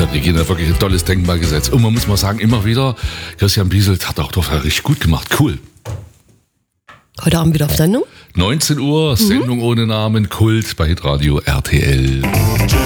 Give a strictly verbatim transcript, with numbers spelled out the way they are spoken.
Regina, wirklich ein tolles Denkmal gesetzt. Und man muss mal sagen, immer wieder, Christian Bieselt hat auch doch richtig gut gemacht. Cool. Heute Abend wieder auf Sendung? neunzehn Uhr, Sendung mhm. ohne Namen, Kult bei Hitradio R T L.